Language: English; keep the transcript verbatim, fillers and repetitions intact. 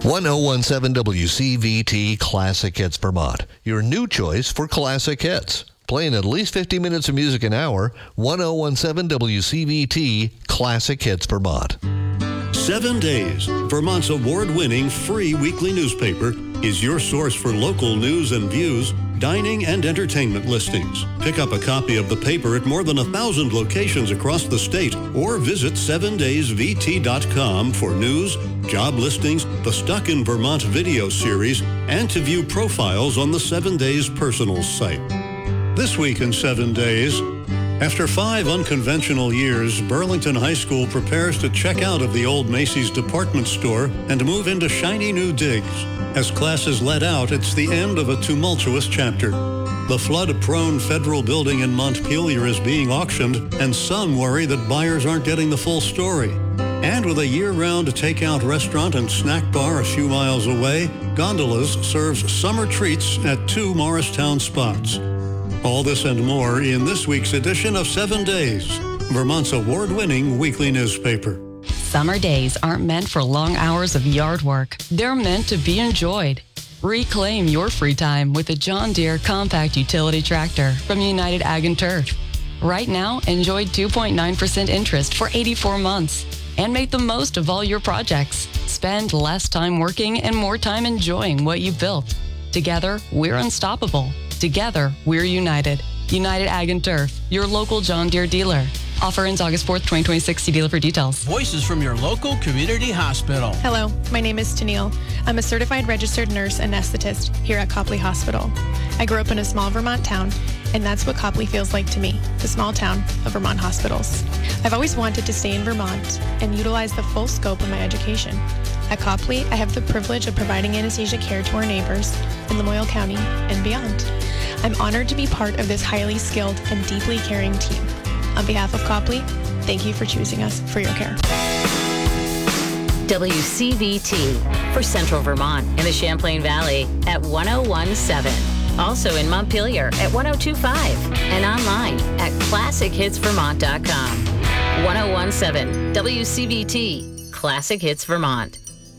one oh one seven W C V T Classic Hits Vermont, your new choice for classic hits. Playing at least fifty minutes of music an hour, one oh one seven W C V T Classic Hits Vermont. Seven Days, Vermont's award-winning free weekly newspaper, is your source for local news and views, dining and entertainment listings. Pick up a copy of the paper at more than a thousand locations across the state or visit seven days v t dot com for news, job listings, the Stuck in Vermont video series, and to view profiles on the Seven Days Personals site. This week in Seven Days, after five unconventional years, Burlington High School prepares to check out of the old Macy's department store and move into shiny new digs. As classes let out, it's the end of a tumultuous chapter. The flood-prone federal building in Montpelier is being auctioned, and some worry that buyers aren't getting the full story. And with a year-round takeout restaurant and snack bar a few miles away, Gondolas serves summer treats at two Morristown spots. All this and more in this week's edition of Seven Days, Vermont's award-winning weekly newspaper. Summer days aren't meant for long hours of yard work. They're meant to be enjoyed. Reclaim your free time with a John Deere compact utility tractor from United Ag and Turf. Right now, enjoy two point nine percent interest for eighty-four months and make the most of all your projects. Spend less time working and more time enjoying what you've built. Together, we're unstoppable. Together, we're united. United Ag and Turf, your local John Deere dealer. Offer ends August fourth, twenty twenty-six. See dealer for details. Voices from your local community hospital. Hello, my name is Tennille. I'm a certified registered nurse anesthetist here at Copley Hospital. I grew up in a small Vermont town, and that's what Copley feels like to me, the small town of Vermont hospitals. I've always wanted to stay in Vermont and utilize the full scope of my education. At Copley, I have the privilege of providing anesthesia care to our neighbors in Lamoille County and beyond. I'm honored to be part of this highly skilled and deeply caring team. On behalf of Copley, thank you for choosing us for your care. W C V T for Central Vermont and the Champlain Valley at one oh one seven. Also in Montpelier at one oh two five and online at classic hits vermont dot com. one oh one seven W C V T, Classic Hits Vermont.